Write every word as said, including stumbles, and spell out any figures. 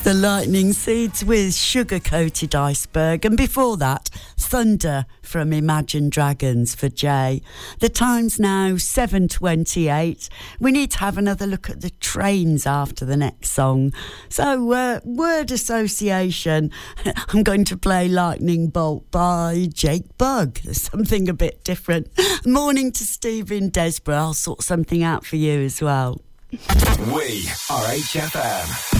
The Lightning Seeds with Sugar Coated Iceberg, and before that, Thunder from Imagine Dragons for Jay. The time's now seven twenty-eight. We need to have another look at the trains after the next song. So, uh, word association. I'm going to play Lightning Bolt by Jake Bugg. There's something a bit different. Morning to Steve in Desborough. I'll sort something out for you as well. We are H F M.